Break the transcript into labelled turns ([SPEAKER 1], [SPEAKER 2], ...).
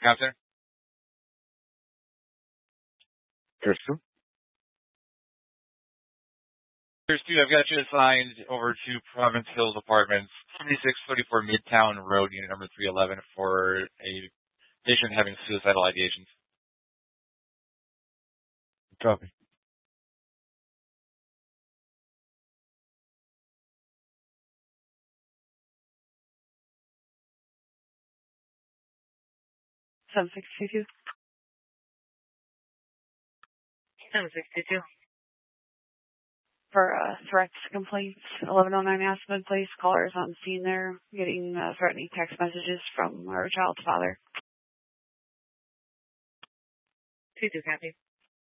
[SPEAKER 1] Captain?
[SPEAKER 2] Kirsten?
[SPEAKER 1] Here's two. I've got you assigned over to Province Hills Apartments, 7634 Midtown Road, unit number 311, for a patient having suicidal ideations.
[SPEAKER 2] Copy.
[SPEAKER 3] Seven 762. For threats complaints, 1109 Aspen Place. Caller is on scene there, getting threatening text messages from our child's father. 22 copy.